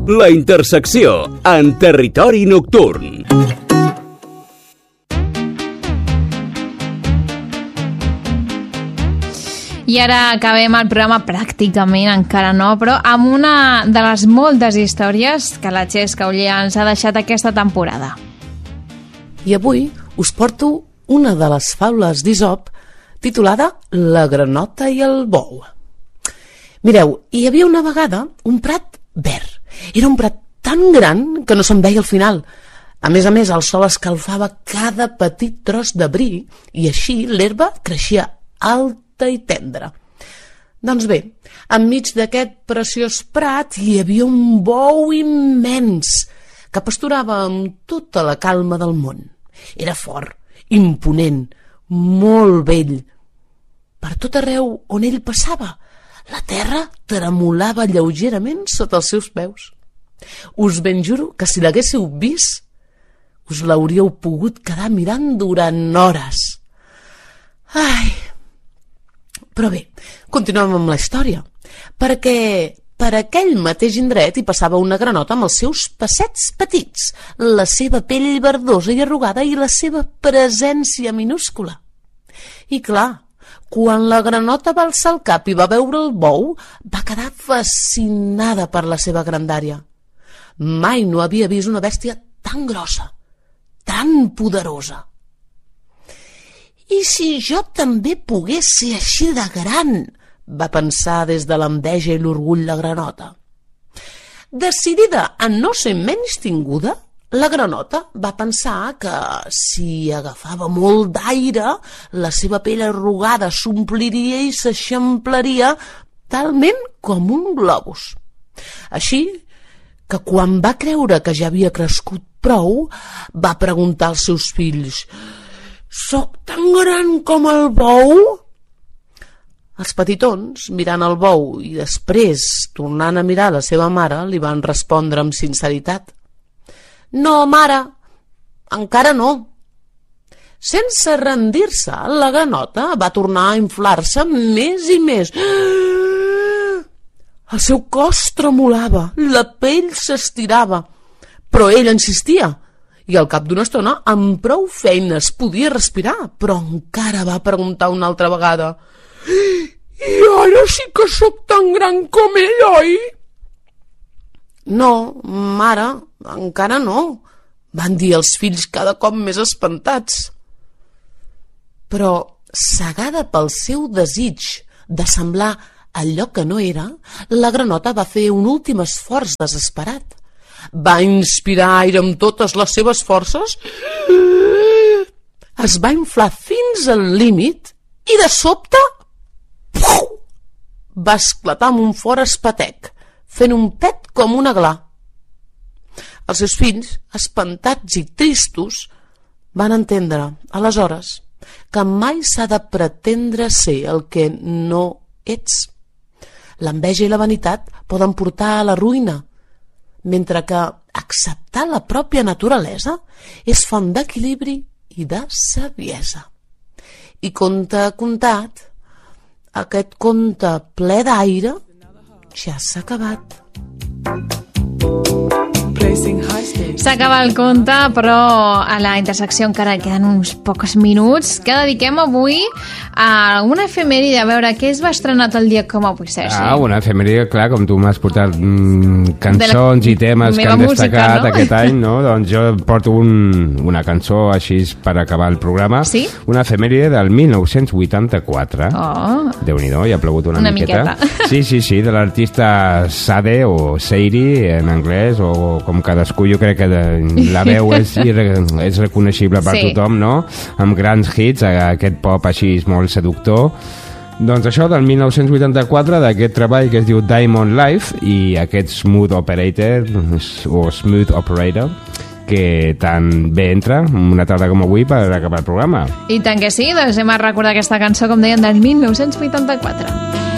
La Intersecció, en territori nocturn. I ara acabem el programa pràcticament, encara no, però amb una de les moltes històries que la Txesca Oller ens ha deixat aquesta temporada. I avui us porto una de les faules d'Isop titulada La granota i el bou. Mireu, hi havia una vegada un prat verd. Era un prat tan gran que no se'n veia al final. A més, el sol escalfava cada petit tros de bri i així l'herba creixia alta i tendra. Doncs bé, enmig d'aquest preciós prat hi havia un bou immens que pasturava amb tota la calma del món. Era fort, imponent, molt vell. Per tot arreu on ell passava, la terra tremolava lleugerament sota els seus peus. Us ben juro que si l'haguéssiu vist, us l'hauríeu pogut quedar mirant durant hores. Ai... Però bé, continuem amb la història, perquè per aquell mateix indret hi passava una granota amb els seus pessets petits, la seva pell verdosa i arrugada i la seva presència minúscula. I clar, quan la granota va alçar el cap i va veure el bou, va quedar fascinada per la seva grandària. Mai no havia vist una bèstia tan grossa, tan poderosa. I si jo també pogués ser així de gran, va pensar des de l'enveja i l'orgull la granota. Decidida a no ser menystinguda, la granota va pensar que si agafava molt d'aire, la seva pell arrugada s'ompliria i s'eixamplaria talment com un globus. Així que quan va creure que ja havia crescut prou, va preguntar als seus fills: «Soc tan gran com el bou?» Els petitons, mirant el bou i després tornant a mirar la seva mare, li van respondre amb sinceritat: «No, mare, encara no». Sense rendir-se, la granota va tornar a inflar-se més i més. El seu cos tremolava, la pell s'estirava, però ell insistia. I al cap d'una estona, amb prou feines, podia respirar, però encara va preguntar una altra vegada: «I ara sí que sóc tan gran com ell, oi?» «No, mare, encara no», van dir els fills cada cop més espantats. Però, cegada pel seu desig de semblar allò que no era, la granota va fer un últim esforç desesperat. Va inspirar aire amb totes les seves forces, es va inflar fins al límit i de sobte va esclatar amb un fort espetec, fent un pet com un aglà. Els seus fills, espantats i tristos, van entendre, aleshores, que mai s'ha de pretendre ser el que no ets. L'enveja i la vanitat poden portar a la ruïna, mentre que acceptar la pròpia naturalesa és font d'equilibri i de saviesa. I conte contat, aquest conte ple d'aire ja s'ha acabat. S'acaba el conte, però a la intersecció encara queden uns pocs minuts que dediquem avui a una efemèride, a veure què es va estrenar el dia com avui, Sergi. Una efemèride, clar, com tu m'has portat cançons i temes que han destacat aquest any, no? Doncs jo porto una cançó així per acabar el programa. Sí? Una efemèride del 1984. Oh. Déu-n'hi-do, hi ha plogut una miqueta. Sí, de l'artista Sade o Sadie en anglès, o com cadascú, jo crec que la veu és reconeixible per tothom, no? Amb grans hits, aquest pop així molt seductor. Doncs això, del 1984, d'aquest treball que es diu Diamond Life, i aquest Smooth Operator, o Smooth Operator, que tan bé entra una tarda com avui per acabar el programa. I tant que sí, doncs hem de recordar aquesta cançó, com deien, del 1984.